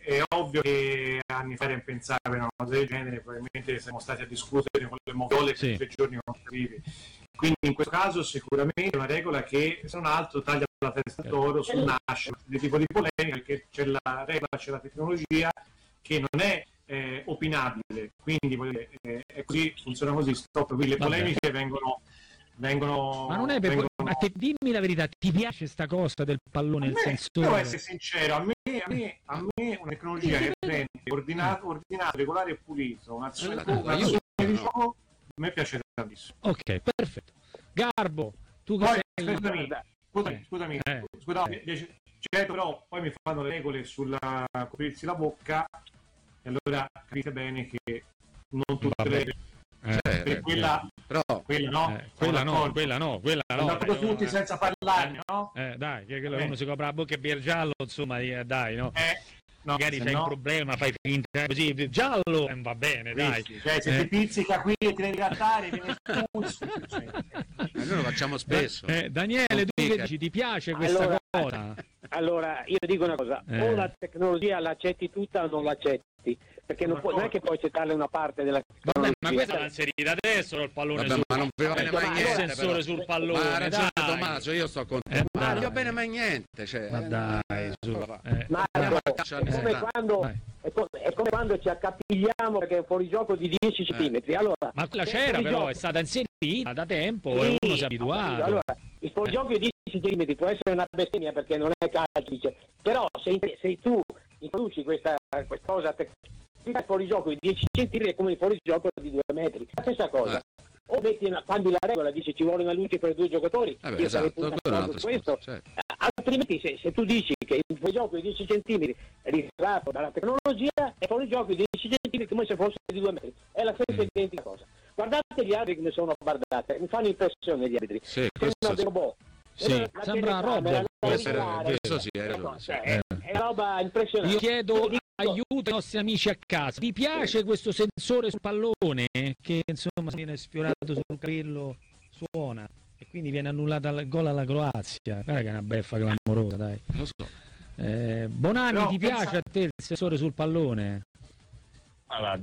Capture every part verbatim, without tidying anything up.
è ovvio che anni fa pensare una cosa del genere, probabilmente siamo stati a discutere con le movole sì. che tre giorni consecutivi. Quindi in questo caso sicuramente è una regola che, se non altro, taglia la testa d'oro sul nascere di tipo di polemica, perché c'è la regola, c'è la tecnologia che non è eh, opinabile, quindi dire, eh, è così, funziona così, stop, qui le polemiche Vabbè. vengono vengono ma non è per vengono... ma te, dimmi la verità, ti piace sta cosa del pallone, il sensore? Devo essere sincero, a me, a me, a me una tecnologia che rende ordinato, ordinato, regolare e pulito un'azione, un'azione di gioco, a me piace tantissimo. Ok, perfetto. Garbo, tu che poi, sei... scusami, scusami, scusami, eh. scusami eh. certo, però poi mi fanno le regole sulla coprirsi la bocca e allora capite bene che non tutte le regole Eh, per eh, quella, però, quella no, eh, quella no, quella no, quella no. Andato tutti senza parlarne, no? Eh, dai, che quello eh. uno si copre la bocca e bere giallo, insomma, dai, no? Eh, no magari c'hai no... un problema, fai finta così, giallo, eh, va bene, dai. Cioè, se eh. ti pizzica qui e ti devi grattare, viene espulso. Cioè, noi lo facciamo spesso. Eh, Daniele, tu che dici, ti piace questa allora, cosa? Allora, io dico una cosa, eh. o la tecnologia l'accetti tutta o non l'accetti, perché non, può, non è che puoi accettarle una parte della Vabbè, ma questa l'ha inserita adesso il pallone. Vabbè, sul... ma non va bene mai niente, il sensore però. sul pallone, ma dai. Tommaso, io sto con te, eh, ma non va bene mai niente, cioè, ma dai, su. Eh. Marco, è come, quando, è, come, è come quando ci accapigliamo perché è un fuorigioco di dieci centimetri. Allora, ma quella c'era però, è stata inserita da tempo sì, e uno si è abituato. Allora, il fuorigioco di dieci centimetri può essere una bestemmia perché non è calcio, però se, se tu introduci questa, questa cosa il fuorigioco di dieci centimetri è come il fuorigioco di due metri, la stessa cosa. Eh. O metti una, cambi la regola, dici ci vuole una luce per due giocatori, eh beh, io esatto, sarei puntato su questo, certo. Altrimenti se, se tu dici che il fuorigioco di dieci centimetri è riservato dalla tecnologia è fuorigioco di dieci centimetri come se fosse di due metri, è la stessa mm. identica cosa. Guardate gli arbitri che ne sono guardate, mi fanno impressione gli arbitri, sì, sembrano dei robot. Sì, la sembra roba, questo sì, è, no, cioè, è, è roba impressionante. Io chiedo aiuto ai nostri amici a casa. Vi piace questo sensore sul pallone che insomma viene sfiorato sul carrillo, suona e quindi viene annullata il gol alla Croazia? Guarda che è una beffa clamorosa, dai. Lo so. Eh, Bonanni, no, ti pensa... piace a te il sensore sul pallone? Allora,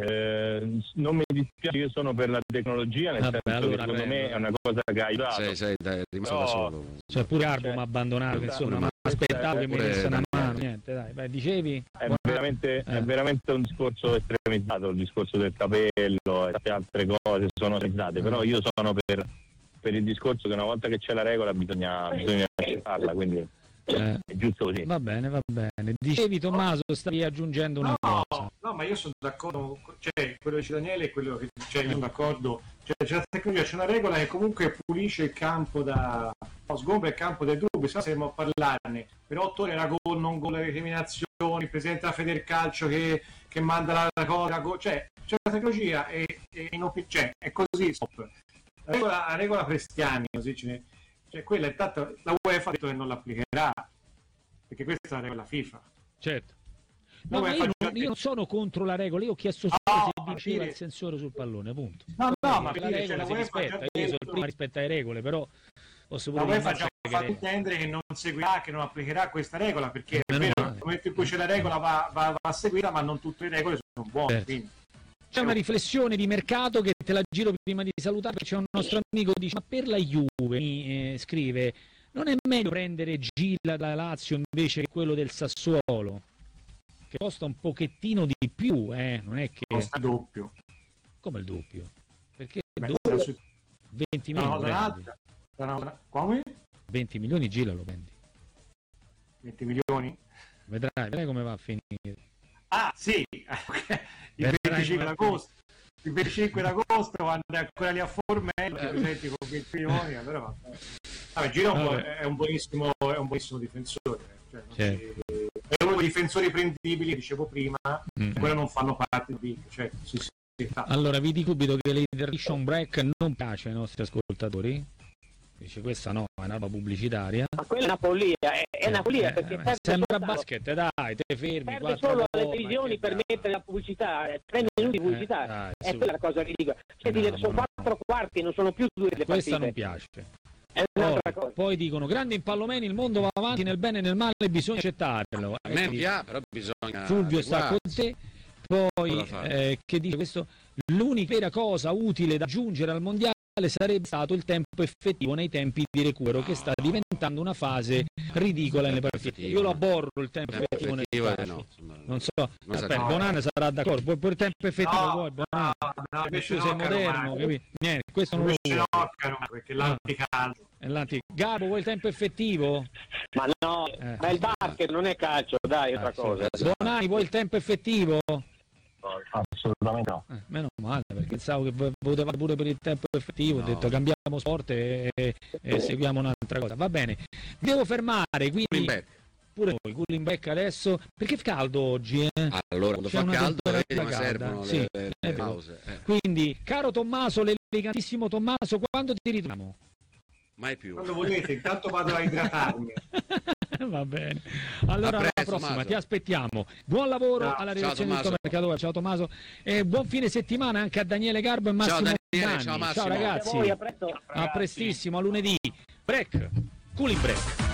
eh, non mi dispiace, io sono per la tecnologia, nel Vabbè, senso allora che secondo me è una cosa che ha aiutato. Sei, sei, dai, rimasto da solo. Cioè pure Arbo mi ha abbandonato, insomma, ma aspettavo che mi desse una mano, niente, dai, beh, dicevi? È veramente, eh. è veramente un discorso estremizzato, il discorso del capello e altre cose sono estremizzate, eh. però io sono per, per il discorso che una volta che c'è la regola bisogna, bisogna accettarla, quindi... Eh, è giusto così. Va bene, va bene. Dicevi Tommaso, stavi aggiungendo una no, cosa. No, ma io sono d'accordo, cioè quello che dice Daniele è quello che cioè, io sono d'accordo, cioè c'è la tecnologia, c'è una regola che comunque pulisce il campo da no, sgombra il campo dai dubbi, se no saremo a parlarne. Per otto ore era gol, non gol, le recriminazioni, il presidente della Federcalcio che, che manda la, la cosa, go, cioè c'è la tecnologia e cioè, è così, stop. La regola, la regola Prestiani, così ce ne cioè quella intanto la UEFA ha detto che non l'applicherà perché questa è la regola FIFA. Certo. No, ma io non, io non sono contro la regola, io ho chiesto solo oh, se diceva dire... il sensore sul pallone, punto. No, no, ma la regola si rispetta, io sono il primo a rispettare le regole, però posso pure la UEFA già fatto intendere che non seguirà, che non applicherà questa regola, perché è vero, nel momento in cui c'è la regola va, va, va a seguire, ma non tutte le regole sono buone, certo. Quindi c'è una riflessione di mercato che te la giro prima di salutare, c'è un nostro amico che dice ma per la Juve, mi eh, scrive, non è meglio prendere Gila da Lazio invece che quello del Sassuolo, che costa un pochettino di più, eh? Non è che... Costa doppio. Come il doppio? Perché Beh, il doppio? su... venti no, milioni. No, come? venti milioni Gila lo prendi. venti milioni? Vedrai, vedrai come va a finire. Ah, sì, il venticinque d'agosto, il venticinque d'agosto quando è ancora lì a Formello, ti presenti con venti milioni, però vabbè, Giro vabbè. È un buonissimo, è un buonissimo difensore, cioè, certo. si... è uno dei difensori prendibili, dicevo prima, mm-hmm. quello non fanno parte di cioè, sì, sì, sì, allora vi dico subito che l'Intermission Break non piace ai nostri ascoltatori. Dice questa no, è una roba pubblicitaria. Ma quella è una follia, è, è una follia eh, perché eh, sembra basket, dai, te fermi. Serve solo alle televisioni per dai. mettere la pubblicità, tre minuti di pubblicità, eh, dai, è su. Quella la cosa ridicola. Cioè, no, dire, sono no. quattro quarti, non sono più due le questa partite. non piace. è un'altra cosa. Poi dicono, grande Impallomeni, il mondo va avanti nel bene e nel male, bisogna accettarlo. A me piace, però bisogna... Fulvio sta con te. Poi, Cosa eh, che dice questo? L'unica vera cosa utile da aggiungere al mondiale sarebbe stato il tempo effettivo nei tempi di recupero, che sta diventando una fase ridicola nelle partite. Io lo aborro il tempo Tempo effettivo nel effettivo, eh, calcio. no, insomma, Non so, non aspetta, sa- Bonanno sarà d'accordo, poi pure il tempo effettivo No, vuoi, Bonanno? no, no, invece Tu sei no, caro moderno, Mario. capito? Niente, questo non lo Invece vuoi. no, caro Mario, perché l'anticalcio. È l'anti- Gabo, vuoi il tempo effettivo? Ma no, Eh. ma il basket non è calcio, dai, è altra cosa. Bonani, vuoi il tempo effettivo? Assolutamente no. Eh, meno male, perché pensavo che vo- votavate pure per il tempo effettivo. Ho No. detto cambiamo sport e, e- e seguiamo un'altra cosa. Va bene, devo fermare, quindi Greenback. pure noi, cooling back adesso, perché fa caldo oggi, eh? Allora, quando C'è fa una caldo, vedi temperatura come calda. servono Sì, le, le- è le vero. pause. Eh, Quindi, caro Tommaso, l'elegantissimo Tommaso, quando ti ritroviamo? mai più. Quando volete, intanto vado a idratarmi. Va bene, allora A alla presto, prossima, Tommaso. ti aspettiamo. Buon lavoro Ciao. alla Ciao, redazione del Tommaso. Mercato. Ciao Tommaso, e buon fine settimana anche a Daniele Garbo e Massimo Daniele, Danni. ciao, Massimo. Ciao ragazzi, A voi, a presto. a prestissimo, a lunedì. Break, cooling break.